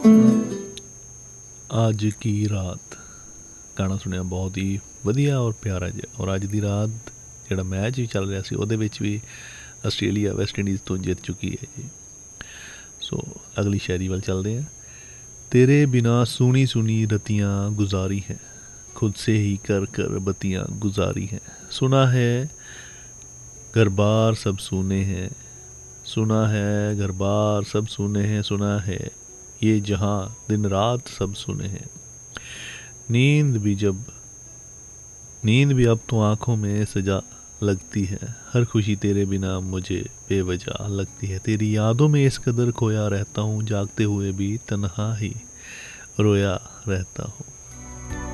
ਅੱਜ ਕੀ ਰਾਤ ਗਾਣਾ ਸੁਣਿਆ, ਬਹੁਤ ਹੀ ਵਧੀਆ ਔਰ ਪਿਆਰਾ ਜਿਹਾ। ਔਰ ਅੱਜ ਦੀ ਰਾਤ ਜਿਹੜਾ ਮੈਚ ਵੀ ਚੱਲ ਰਿਹਾ ਸੀ ਉਹਦੇ ਵਿੱਚ ਵੀ ਆਸਟ੍ਰੇਲੀਆ ਵੈਸਟ ਇੰਡੀਜ਼ ਤੋਂ ਜਿੱਤ ਚੁੱਕੀ ਹੈ ਜੀ। ਸੋ ਅਗਲੀ ਸ਼ਾਇਰੀ ਵੱਲ ਚੱਲਦੇ हैं। तेरे बिना सुनी सुनी रतियाँ गुजारी हैं, खुद से ही कर कर बतियाँ गुजारी हैं। सुना है घर बार सब सुने हैं, सुना है घर बार सब सुने हैं, सुना है ये जहाँ दिन रात सब सुने हैं। नींद भी जब नींद भी अब तो आँखों में सजा लगती है, हर खुशी तेरे बिना मुझे बेवजह लगती है। तेरी यादों में इस कदर खोया रहता हूँ, जागते हुए भी तन्हा ही रोया रहता हूँ।